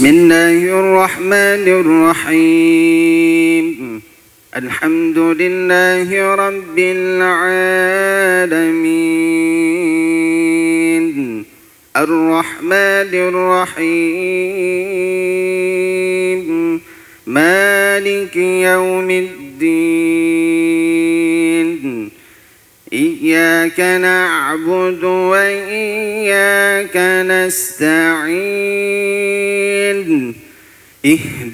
بسم الله الرحمن الرحيم. الحمد لله رب العالمين الرحمن الرحيم مالك يوم الدين إياك نعبد وإياك نستعين